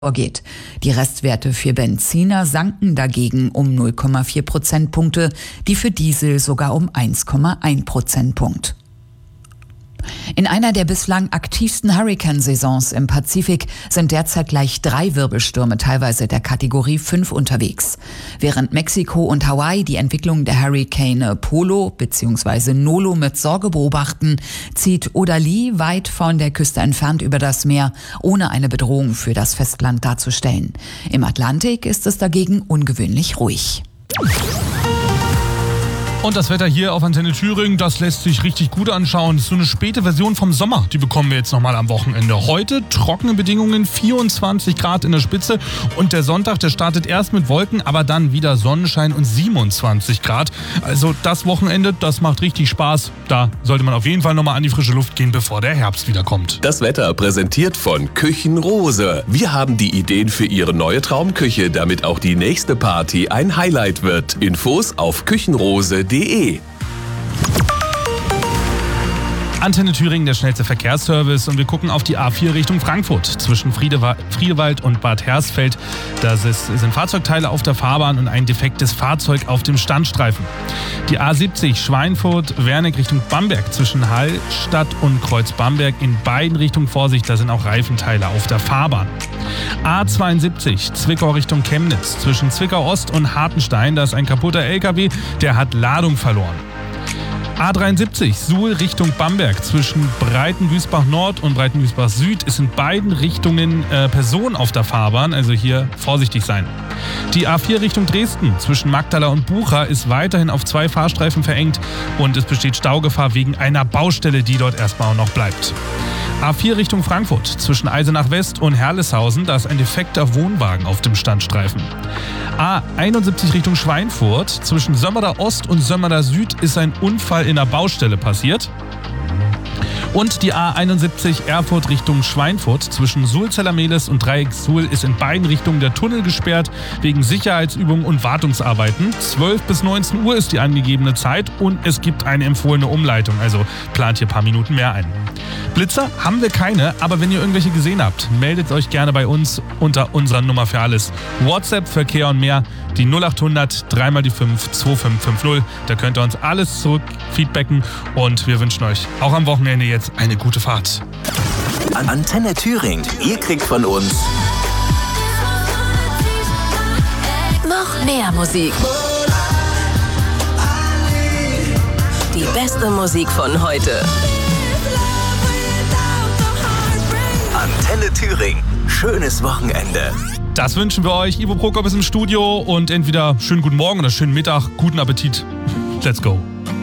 vorgeht. Die Restwerte für Benziner sanken dagegen um 0,4 Prozentpunkte, die für Diesel sogar um 1,1 Prozentpunkt. In einer der bislang aktivsten Hurrikansaisons im Pazifik sind derzeit gleich 3 Wirbelstürme, teilweise der Kategorie 5 unterwegs. Während Mexiko und Hawaii die Entwicklung der Hurrikane Polo bzw. Nolo mit Sorge beobachten, zieht Odali weit von der Küste entfernt über das Meer, ohne eine Bedrohung für das Festland darzustellen. Im Atlantik ist es dagegen ungewöhnlich ruhig. Und das Wetter hier auf Antenne Thüringen, das lässt sich richtig gut anschauen. Das ist so eine späte Version vom Sommer, die bekommen wir jetzt nochmal am Wochenende. Heute trockene Bedingungen, 24 Grad in der Spitze und der Sonntag, der startet erst mit Wolken, aber dann wieder Sonnenschein und 27 Grad. Also das Wochenende, das macht richtig Spaß. Da sollte man auf jeden Fall nochmal an die frische Luft gehen, bevor der Herbst wiederkommt. Das Wetter präsentiert von Küchenrose. Wir haben die Ideen für Ihre neue Traumküche, damit auch die nächste Party ein Highlight wird. Infos auf küchenrose.de. Antenne Thüringen, der schnellste Verkehrsservice, und wir gucken auf die A4 Richtung Frankfurt. Zwischen Friedewald und Bad Hersfeld, da sind Fahrzeugteile auf der Fahrbahn und ein defektes Fahrzeug auf dem Standstreifen. Die A70 Schweinfurt-Wernig Richtung Bamberg, zwischen Hallstatt und Kreuz Bamberg, in beiden Richtungen Vorsicht, da sind auch Reifenteile auf der Fahrbahn. A72 Zwickau Richtung Chemnitz, zwischen Zwickau Ost und Hartenstein, da ist ein kaputter LKW, der hat Ladung verloren. A73 Suhl Richtung Bamberg, zwischen Breitenduisbach Nord und Breitenduisbach Süd ist in beiden Richtungen Personen auf der Fahrbahn, also hier vorsichtig sein. Die A4 Richtung Dresden, zwischen Magdala und Bucha, ist weiterhin auf 2 Fahrstreifen verengt und es besteht Staugefahr wegen einer Baustelle, die dort erstmal noch bleibt. A4 Richtung Frankfurt, zwischen Eisenach West und Herleshausen, da ist ein defekter Wohnwagen auf dem Standstreifen. A71 Richtung Schweinfurt, zwischen Sömmerda Ost und Sömmerda Süd ist ein Unfall in der Baustelle passiert. Und die A71 Erfurt Richtung Schweinfurt, zwischen Sulzeller-Mehlis und Dreieck Suhl ist in beiden Richtungen der Tunnel gesperrt wegen Sicherheitsübungen und Wartungsarbeiten. 12 bis 19 Uhr ist die angegebene Zeit und es gibt eine empfohlene Umleitung, also plant hier ein paar Minuten mehr ein. Blitzer haben wir keine, aber wenn ihr irgendwelche gesehen habt, meldet euch gerne bei uns unter unserer Nummer für alles. WhatsApp, Verkehr und mehr, die 0800 3 mal die 5 2550. Da könnt ihr uns alles zurück feedbacken und wir wünschen euch auch am Wochenende jetzt eine gute Fahrt. Antenne Thüringen, ihr kriegt von uns noch mehr Musik. Die beste Musik von heute. Antenne Thüringen, schönes Wochenende. Das wünschen wir euch. Ivo Prokop ist im Studio und entweder schönen guten Morgen oder schönen Mittag, guten Appetit. Let's go.